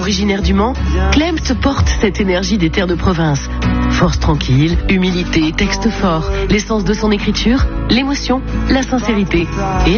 Originaire du Mans, Clems porte cette énergie des terres de province. Force tranquille, humilité, texte fort, l'essence de son écriture, l'émotion, la sincérité et